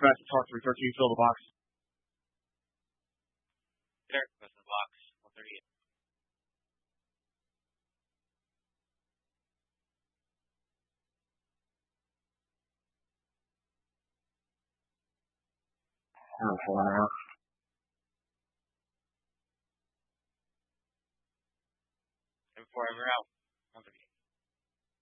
Sebastian Talk 313, fill the box. Derek was in the box, 138. Oh, 4.5. And before I were out, 138.